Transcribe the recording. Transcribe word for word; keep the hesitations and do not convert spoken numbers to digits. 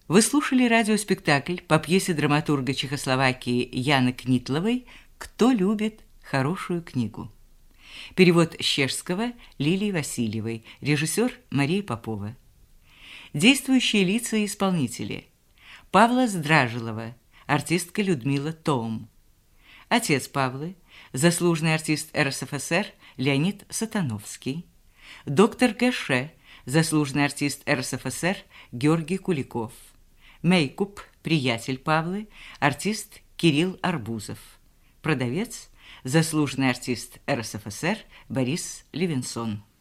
Вы слушали радиоспектакль по пьесе драматурга Чехословакии Яны Книтловой «Кто любит хорошую книгу». Перевод с чешского Лилии Васильевой, режиссер Мария Попова. Действующие лица и исполнители. Павла Здражилова, артистка Людмила Тоум. Отец Павлы, заслуженный артист эр эс эф эс эр Леонид Сатановский. Доктор Гэше, заслуженный артист эр эс эф эс эр Георгий Куликов. Мейкуп, приятель Павлы, артист Кирилл Арбузов. Продавец, заслуженный артист эр эс эф эс эр Борис Левинсон.